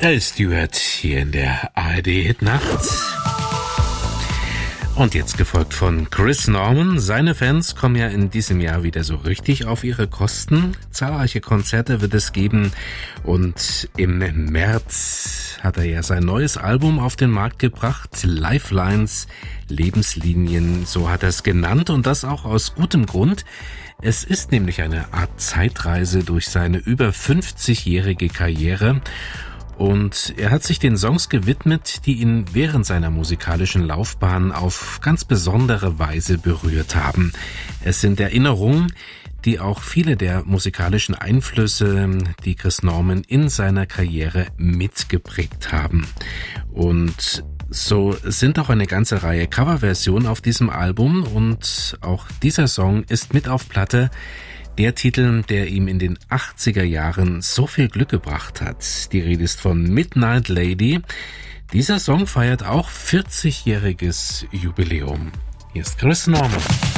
Alice Stewart hier in der ARD-Hitnacht. Und jetzt gefolgt von Chris Norman. Seine Fans kommen ja in diesem Jahr wieder so richtig auf ihre Kosten. Zahlreiche Konzerte wird es geben. Und im März hat er ja sein neues Album auf den Markt gebracht. Lifelines, Lebenslinien, so hat er es genannt. Und das auch aus gutem Grund. Es ist nämlich eine Art Zeitreise durch seine über 50-jährige Karriere. Und er hat sich den Songs gewidmet, die ihn während seiner musikalischen Laufbahn auf ganz besondere Weise berührt haben. Es sind Erinnerungen, die auch viele der musikalischen Einflüsse, die Chris Norman in seiner Karriere mitgeprägt haben. Und so sind auch eine ganze Reihe Coverversionen auf diesem Album und auch dieser Song ist mit auf Platte. Der Titel, der ihm in den 80er Jahren so viel Glück gebracht hat. Die Rede ist von Midnight Lady. Dieser Song feiert auch 40-jähriges Jubiläum. Hier ist Chris Norman.